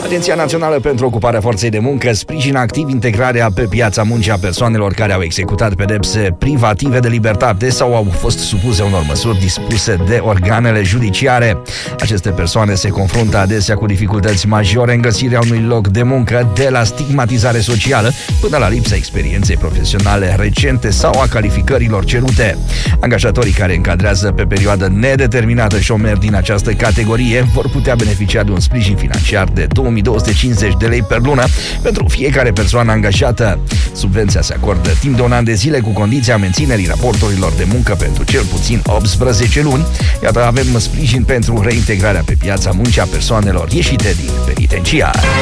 Agenția Națională pentru Ocuparea Forței de Muncă sprijină activ integrarea pe piața muncii a persoanelor care au executat pedepse privative de libertate sau au fost supuse unor măsuri dispuse de organele judiciare. Aceste persoane se confruntă adesea cu dificultăți majore în găsirea unui loc de muncă, de la stigmatizare socială până la lipsa experienței profesionale recente sau a calificărilor cerute. Angajatorii care încadrează pe perioadă nedeterminată șomeri din această categorie vor putea beneficia de un sprijin financiar de 2250 de lei per lună pentru fiecare persoană angajată. Subvenția se acordă timp de un an de zile cu condiția menținerii raporturilor de muncă pentru cel puțin 18 luni. Iată, avem sprijin pentru reintegrarea pe piața muncii a persoanelor ieșite din penitenciar.